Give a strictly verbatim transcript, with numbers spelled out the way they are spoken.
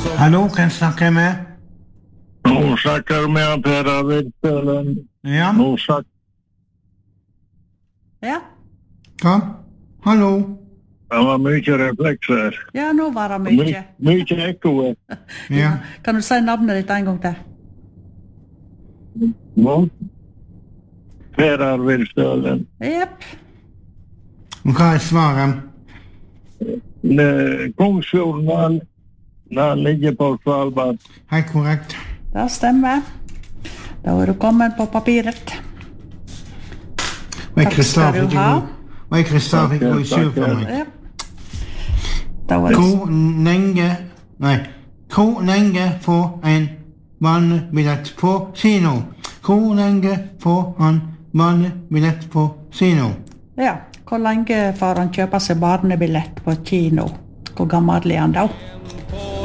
Hallo, hvem snakker jeg med? Nå snakker med Per Arvid Stølen. Ja, Nå snakker Ja, hva? Hallo? det var mye reflekser. ja, nå var det My, mye. mye ekko. Ja, Kan du si navnet ditt en gang til? Nå. Per Arvid Stølen. Jepp. og hva er svaret? Ne- Kongsfjorden, han, han ligger på Svalbard. Helt korrekt. Det stemmer. Da er du kommet på papiret. Og jeg Takk Kristar skal du fikk ha. gå. Og jeg Kristar fikk gå i sur for meg. Jepp. Da var det Hvor lenge, nei, hvor lenge får en barnebillett på kino? Hvor lenge får han barnebillett på kino? Ja, hvor lenge får han kjøpe seg barnebillett på kino? Hvor gammel er han da?